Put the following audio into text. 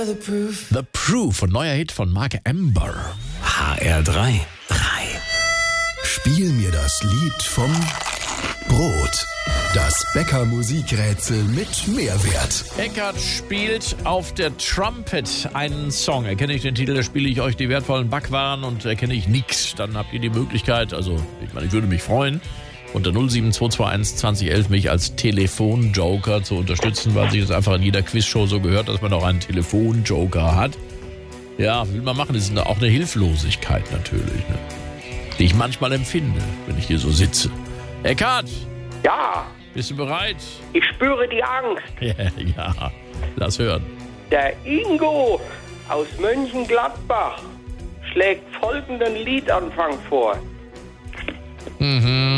The Proof, ein neuer Hit von Mark Amber. HR3. Spiel mir das Lied vom Brot. Das Bäcker-Musikrätsel mit Mehrwert. Eckart spielt auf der Trumpet einen Song. Erkenne ich den Titel, da spiele ich euch die wertvollen Backwaren und erkenne ich nichts. Dann habt ihr die Möglichkeit, also ich würde mich freuen, unter 07221 2011 mich als Telefonjoker zu unterstützen, weil sich das einfach in jeder Quizshow so gehört, dass man auch einen Telefonjoker hat. Ja, will man machen, das ist auch eine Hilflosigkeit natürlich, ne? Die ich manchmal empfinde, wenn ich hier so sitze. Eckart! Ja, Bist du bereit? ich spüre die Angst. Ja, lass hören. Der Ingo aus Mönchengladbach schlägt folgenden Liedanfang vor. Mhm.